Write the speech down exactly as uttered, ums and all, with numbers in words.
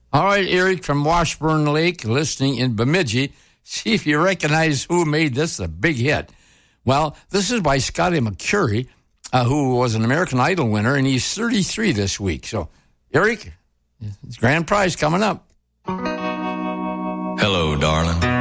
All right, Eric from Washburn Lake, listening in Bemidji. See if you recognize who made this a big hit. Well, this is by Scotty McCurry, uh, who was an American Idol winner, and he's thirty-three this week. So, Eric, grand prize coming up. Hello, darling.